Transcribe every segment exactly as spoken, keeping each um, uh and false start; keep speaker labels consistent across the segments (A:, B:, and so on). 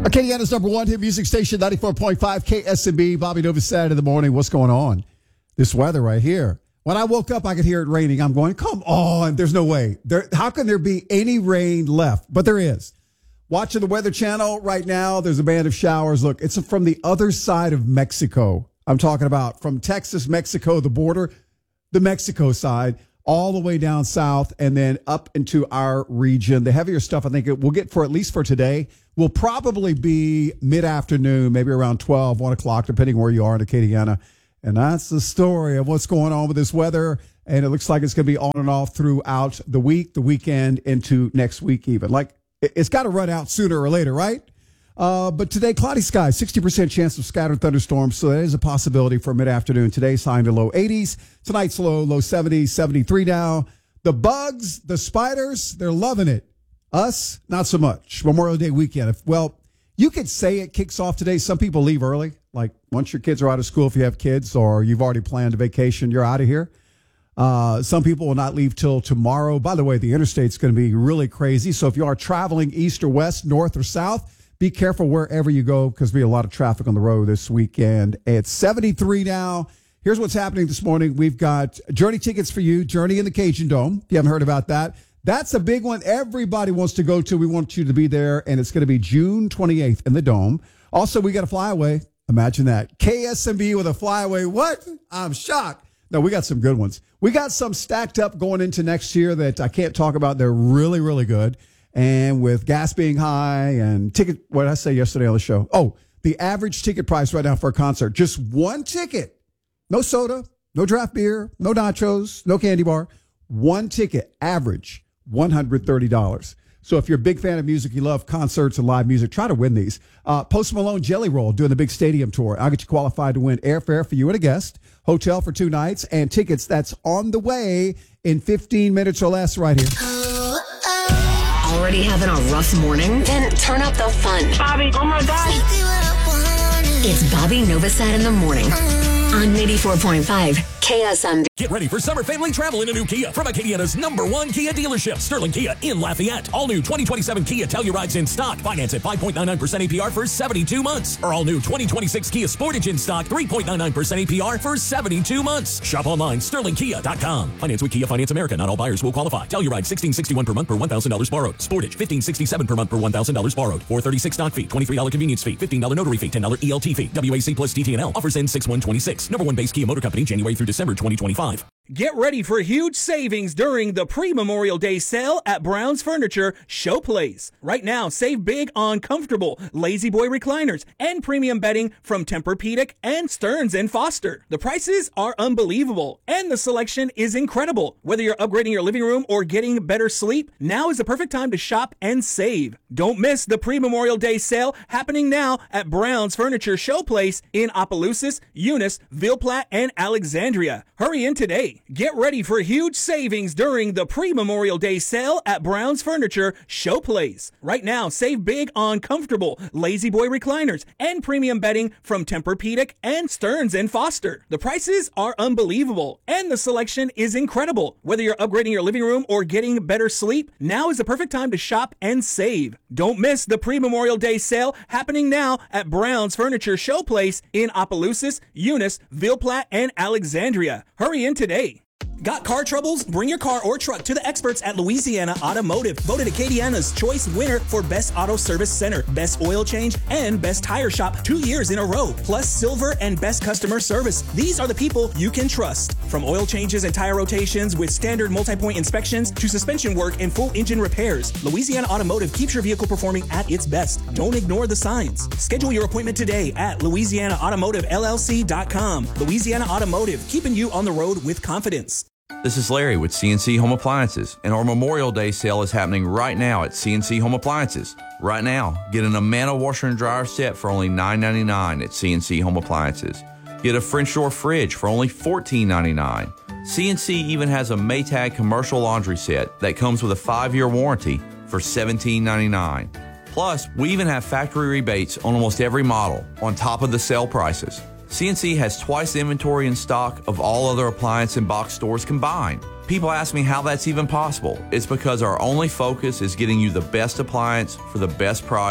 A: Acadiana's number one hit music station, ninety-four point five K S M B. Bobby Novosad in the morning. What's going on? This weather right here. When I woke up, I could hear it raining. I'm going, come on. There's no way. There, how can there be any rain left? But there is. Watching the Weather Channel right now, there's a band of showers. Look, it's from the other side of Mexico. I'm talking about from Texas, Mexico, the border, the Mexico side, all the way down south and then up into our region. The heavier stuff, I think it we'll get for at least for today, will probably be mid-afternoon, maybe around twelve, one o'clock, depending where you are in Acadiana. And that's the story of what's going on with this weather. And it looks like it's going to be on and off throughout the week, the weekend, into next week even. Like, it's got to run out sooner or later, right? Uh, but today, cloudy skies, sixty percent chance of scattered thunderstorms. So that is a possibility for mid-afternoon. Today's high to low eighties. Tonight's low, low seventies, seventy-three now. The bugs, the spiders, they're loving it. Us, not so much. Memorial Day weekend. If, well, you could say it kicks off today. Some people leave early. Like once your kids are out of school, if you have kids or you've already planned a vacation, you're out of here. Uh, some people will not leave till tomorrow. By the way, the interstate's going to be really crazy. So if you are traveling east or west, north or south, be careful wherever you go because there'll be a lot of traffic on the road this weekend. It's seventy-three now. Here's what's happening this morning. We've got Journey tickets for you, Journey in the Cajun Dome. If you haven't heard about that, that's a big one everybody wants to go to. We want you to be there, and it's going to be June twenty-eighth in the Dome. Also, we got a flyaway. Imagine that. K S M B with a flyaway. What? I'm shocked. No, we got some good ones. We got some stacked up going into next year that I can't talk about. They're really, really good. And with gas being high and ticket, what did I say yesterday on the show? Oh, the average ticket price right now for a concert, just one ticket. No soda, no draft beer, no nachos, no candy bar. One ticket, average, one hundred thirty dollars. So if you're a big fan of music, you love concerts and live music, try to win these. Uh, Post Malone Jelly Roll doing the big stadium tour. I'll get you qualified to win airfare for you and a guest, hotel for two nights, and tickets that's on the way in fifteen minutes or less right here.
B: Already having a rough morning? Then turn up the fun.
C: Bobby, oh my gosh.
B: It's Bobby Novosad in the morning on ninety-four point five K S M B.
D: Get ready for summer family travel in a new Kia from Acadiana's number one Kia dealership, Sterling Kia in Lafayette. All new twenty twenty-seven Kia Telluride's in stock. Finance at five point nine nine percent A P R for seventy-two months. Or all new twenty twenty-six Kia Sportage in stock, three point nine nine percent A P R for seventy-two months. Shop online, sterling kia dot com. Finance with Kia Finance America. Not all buyers will qualify. Telluride sixteen sixty-one per month per one thousand dollars borrowed. Sportage fifteen sixty-seven per month per one thousand dollars borrowed. four thirty-six stock fee, twenty-three dollars convenience fee, fifteen dollars notary fee, ten dollars E L T fee. W A C plus D T N L. Offers end six one twenty-six. Number one base Kia Motor Company, January through December twenty twenty-five.
E: Get ready for huge savings during the pre-Memorial Day sale at Brown's Furniture Showplace. Right now, save big on comfortable Lazy Boy recliners and premium bedding from Tempur-Pedic and Stearns and Foster. The prices are unbelievable and the selection is incredible. Whether you're upgrading your living room or getting better sleep, now is the perfect time to shop and save. Don't miss the pre-Memorial Day sale happening now at Brown's Furniture Showplace in Opelousas, Eunice, Ville Platte, and Alexandria. Hurry in today. Get ready for huge savings during the pre-Memorial Day sale at Brown's Furniture Showplace. Right now, save big on comfortable Lazy Boy recliners and premium bedding from Tempur-Pedic and Stearns and Foster. The prices are unbelievable and the selection is incredible. Whether you're upgrading your living room or getting better sleep, now is the perfect time to shop and save. Don't miss the pre-Memorial Day sale happening now at Brown's Furniture Showplace in Opelousas, Eunice, Ville Platte, and Alexandria. Hurry in today. Got car troubles? Bring your car or truck to the experts at Louisiana Automotive. Voted Acadiana's choice winner for Best Auto Service Center, Best Oil Change, and Best Tire Shop two years in a row. Plus Silver and Best Customer Service. These are the people you can trust. From oil changes and tire rotations with standard multi-point inspections to suspension work and full engine repairs, Louisiana Automotive keeps your vehicle performing at its best. Don't ignore the signs. Schedule your appointment today at louisiana automotive L L C dot com. Louisiana Automotive, keeping you on the road with confidence.
F: This is Larry with C N C Home Appliances, and our Memorial Day sale is happening right now at C N C Home Appliances. Right now, get an Amana washer and dryer set for only nine ninety-nine at C N C Home Appliances. Get a French door fridge for only fourteen ninety-nine. C N C even has a Maytag commercial laundry set that comes with a five-year warranty for seventeen ninety-nine. Plus, we even have factory rebates on almost every model on top of the sale prices. C N C has twice the inventory in stock of all other appliance and box stores combined. People ask me how that's even possible. It's because our only focus is getting you the best appliance for the best price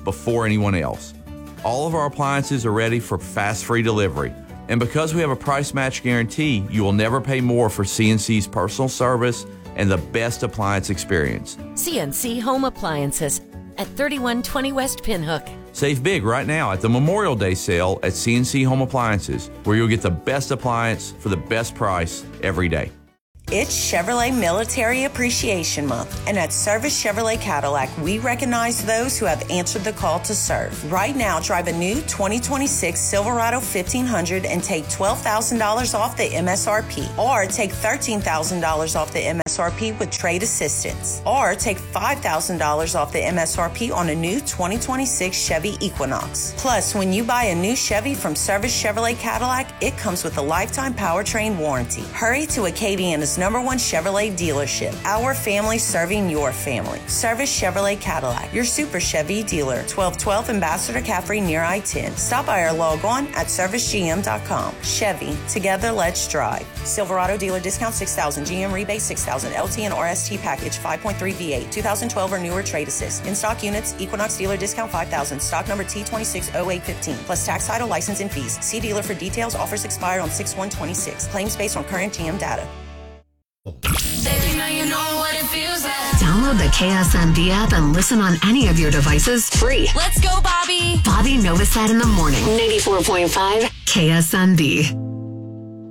F: before anyone else. All of our appliances are ready for fast free delivery. And because we have a price match guarantee, you will never pay more for C N C's personal service and the best appliance experience.
C: C N C Home Appliances at thirty-one twenty West Pinhook.
F: Save big right now at the Memorial Day sale at C N C Home Appliances, where you'll get the best appliance for the best price every day.
G: It's Chevrolet Military Appreciation Month, and at Service Chevrolet Cadillac, we recognize those who have answered the call to serve. Right now, drive a new twenty twenty-six Silverado fifteen hundred and take twelve thousand dollars off the M S R P, or take thirteen thousand dollars off the M S R P with trade assistance, or take five thousand dollars off the M S R P on a new twenty twenty-six Chevy Equinox. Plus, when you buy a new Chevy from Service Chevrolet Cadillac, it comes with a lifetime powertrain warranty. Hurry to Acadiana's number one Chevrolet dealership. Our family serving your family. Service Chevrolet Cadillac, your super Chevy dealer. twelve twelve Ambassador Caffrey near I ten. Stop by or log on at service g m dot com. Chevy, together let's drive. Silverado dealer discount six thousand, G M rebate six thousand, L T and R S T package five point three V eight, two thousand twelve or newer trade assist. In stock units, Equinox dealer discount five thousand, stock number T two six zero eight one five, plus tax, title, license, and fees. See dealer for details. Offers expire on six one twenty-six. Claims based on current G M data.
B: Baby, now you know what it feels like. Download the K S M B app and listen on any of your devices free.
C: Let's go, Bobby.
B: Bobby Novosad in the morning. ninety-four point five K S M B.